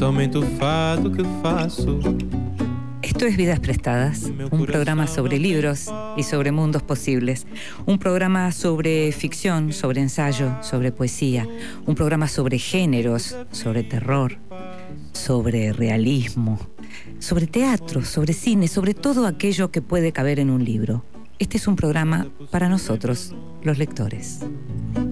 somente o fato que faço. Esto es Vidas Prestadas, un programa sobre libros y sobre mundos posibles. Un programa sobre ficción, sobre ensayo, sobre poesía. Un programa sobre géneros, sobre terror, sobre realismo, sobre teatro, sobre cine, sobre todo aquello que puede caber en un libro. Este es un programa para nosotros, los lectores.